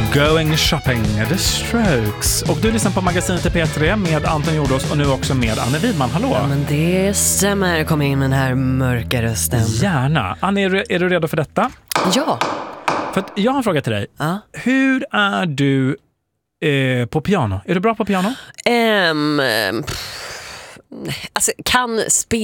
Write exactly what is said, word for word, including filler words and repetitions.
Going Shopping, The Strokes. Och du lyssnar på Magasinet i P tre med Anton Jordås och nu också med Anne Widman. Hallå? Ja, men det stämmer. Kom in med den här mörka rösten. Gärna. Anne, är du, är du redo för detta? Ja. För att jag har en fråga till dig. Ja. Hur är du eh, på piano? Är du bra på piano? Um, alltså, kan spela